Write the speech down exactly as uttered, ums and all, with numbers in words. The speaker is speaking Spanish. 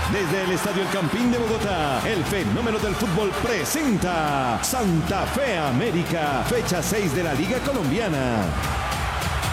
Desde el Estadio El Campín de Bogotá, el fenómeno del fútbol presenta Santa Fe América, fecha seis de la Liga Colombiana.